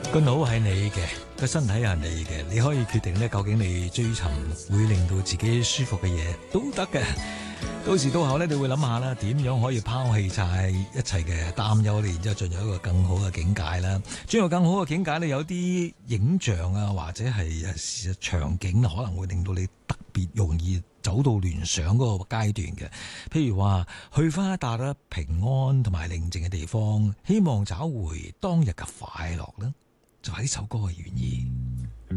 個腦係你嘅，個身體係你嘅，你可以決定咧，究竟你追尋會令到自己舒服嘅嘢都得嘅。到時到後咧，你會諗下啦，點樣可以拋棄晒一切嘅擔憂，然之後進入一個更好嘅境界啦。進入更好嘅境界咧，有啲影像啊，或者係事實場景可能會令到你特別容易走到聯想嗰個階段嘅。譬如話去翻一笪平安同埋寧靜嘅地方，希望找回當日嘅快樂啦，就係呢首歌嘅原意。